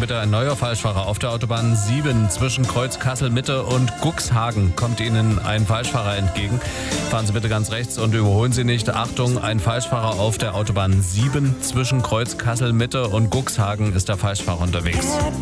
heute ein neuer Falschfahrer. Auf der Autobahn 7 zwischen Kreuz Kassel-Mitte und Cuxhagen kommt Ihnen ein Falschfahrer entgegen. Fahren Sie bitte ganz rechts und überholen Sie nicht. Achtung, ein Falschfahrer auf der Autobahn 7 zwischen Kreuz Kassel-Mitte und Cuxhagen ist der Falschfahrer unterwegs.